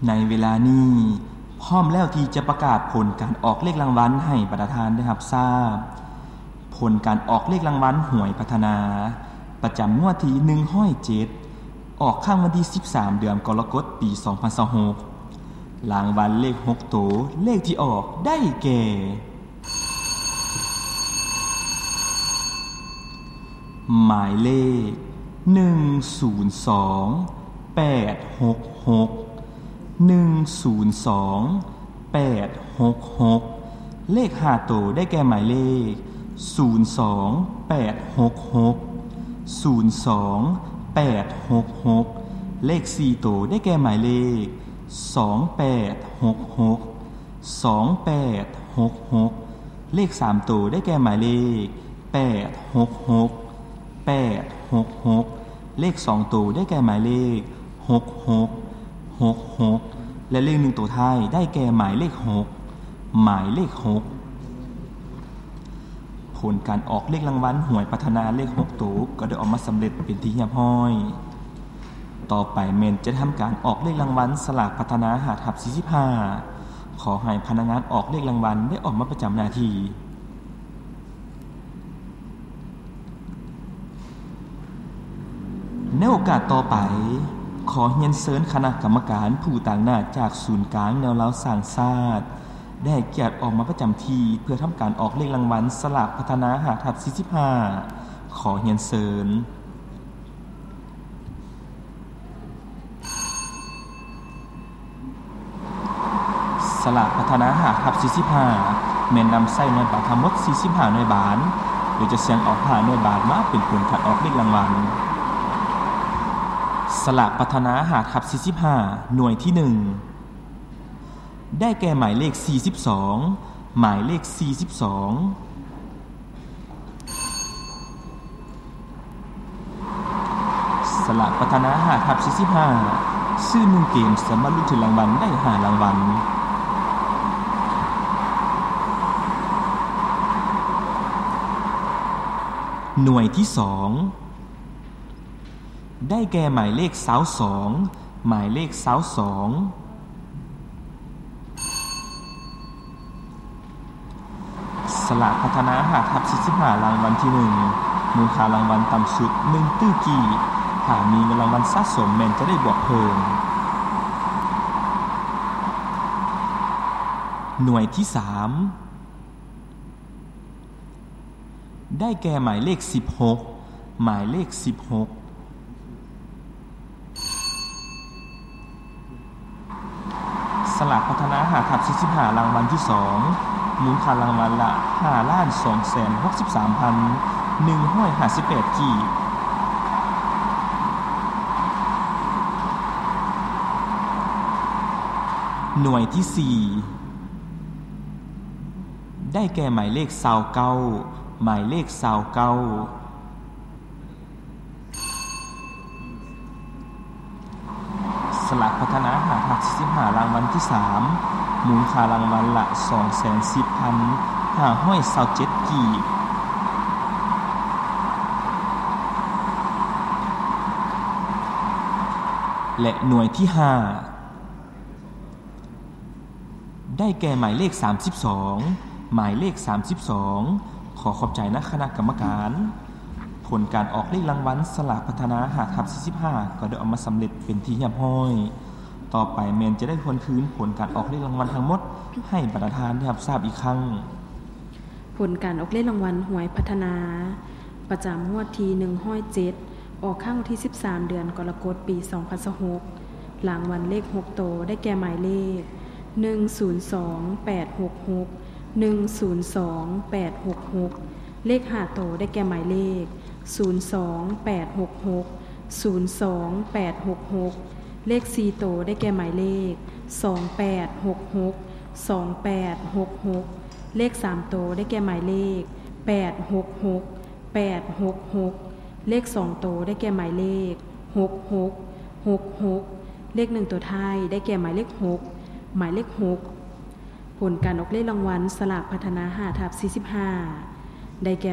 ในเวลานี้พร้อมแล้วที่จะประกาศผลการออกเลขรางวัลให้ประธานได้รับทราบผลการออกเลขรางวัลหวยพัฒนาประจำงวดที่107ออกข้างวันที่13เดือนกรกฎาคมปี2026รางวัลเลข6ตัวเลขที่ออกได้แก่หมายเลข102866 เลข5ตัวได้แก่หมายเลข02866 เลข4ตัวได้แก่หมายเลข2866 เลข3ตัวได้แก่หมายเลข866 เลข2ตัวได้แก่หมายเลข66และเลข1ตัวท้ายได้แก่หมายเลข6หมายเลข6ผลการออกเลขรางวัลหวยพัฒนาเลข6ตัวก็ได้ออกมาสำเร็จเป็นที่เรียบร้อยต่อไปเมนจะทำการออกเลขรางวัลสลากพัฒนา5/45ขอให้พนักงานออกเลขรางวัลได้ออกมาประจำหน้าที่ในโอกาสต่อไปขอเรียนเชิญคณะกรรมการผู้ต่างหน้าจากศูนย์กลางแนวเราสร้างชาติได้เกียรติออกมาประจำที่เพื่อทำการออกเลขรางวัลสลากพัฒนา5/45ขอเรียนเชิญสลากพัฒนา5/45แม่นนำใส่หน่วยบาททั้งหมด45หน่วยบาทโดยจะเสียงออก5หน่วยบาทมาเป็นผลการออกเลขรางวัลสลากพัฒนา5/45หน่วยที่1ได้แก่หมายเลข42หมายเลข42สลากพัฒนา5/45ชื่อ1เกมสามารถลุ้นถึงรางวัลได้5รางวัลหน่วยที่2ได้แก่หมายเลข22หมายเลข22สลากพัฒนา5/45รางวัลที่1มูลค่ารางวัลต่ำสุด1ตื้อกี่หากมีเงินรางวัลสะสมแม่นจะได้บวกเพิ่มหน่วยที่3ได้แก่หมายเลข16หมายเลข16สลากพัฒนา5/45รางวัลที่2มูลค่ารางวัลละ 5,263,158 กีบหน่วยที่4ได้แก่หมายเลข29หมายเลข29สลากพัฒนา5/45รางวัลที่3มูลค่ารางวัลละ 210,527 กีบและหน่วยที่5ได้แก่หมายเลข32หมายเลข32ขอขอบใจนะคณะกรรมการผลการออกเลขรางวัลสลากพัฒนา5/45ก็ได้ออกมาสำเร็จเป็นที่เรียบร้อยต่อไปเมนจะได้ทวนคืนผลการออกเลขรางวัลทั้งหมดให้ประธานได้รับทราบอีกครั้งผลการออกเลขรางวัลหวยพัฒนาประจำงวดที่107ออกข้างวันที่13เดือนกรกฎาคมปี2026รางวัลเลข6ตัวได้แก่หมายเลข102866 102866เลข5ตัวได้แก่หมายเลข02866 02866เลข4ตัวได้แก่หมายเลข2866 2866เลข3ตัวได้แก่หมายเลข866 866เลข2ตัวได้แก่หมายเลข66 66เลข1ตัวท้ายได้แก่หมายเลข6หมายเลข6ผลการออกเลขรางวัลสลากพัฒนา5/45ได้แก่